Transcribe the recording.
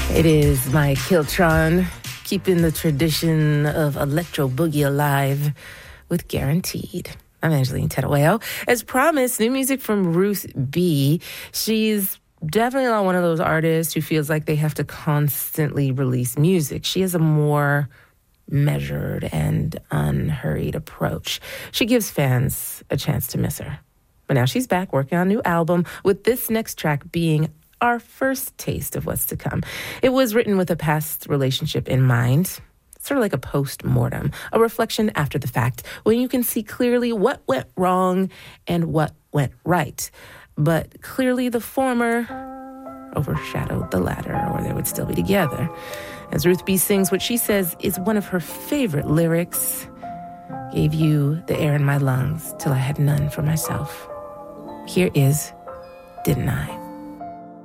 It is my Kiltron, keeping the tradition of electro boogie alive with Guaranteed. I'm Angeline Terueo. As promised, new music from Ruth B. She's definitely not one of those artists who feels like they have to constantly release music. She has a more measured and unhurried approach. She gives fans a chance to miss her. But now she's back working on a new album, with this next track being our first taste of what's to come. It was written with a past relationship in mind, sort of like a post-mortem, a reflection after the fact, when you can see clearly what went wrong and what went right. But clearly the former overshadowed the latter, or they would still be together. As Ruth B sings what she says is one of her favorite lyrics, "Gave you the air in my lungs till I had none for myself." Here is Didn't I?